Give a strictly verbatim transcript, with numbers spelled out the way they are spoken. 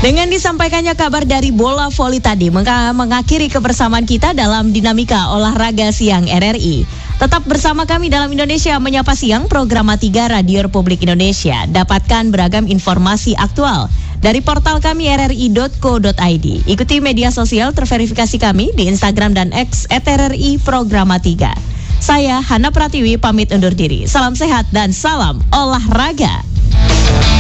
Dengan disampaikannya kabar dari bola voli tadi, maka mengakhiri kebersamaan kita dalam dinamika olahraga siang R R I. Tetap bersama kami dalam Indonesia Menyapa Siang, program tiga Radio Republik Indonesia. Dapatkan beragam informasi aktual dari portal kami r r i dot co dot i d. Ikuti media sosial terverifikasi kami di Instagram dan X et r r i Programa tiga. Saya Hana Pratiwi pamit undur diri. Salam sehat dan salam olahraga.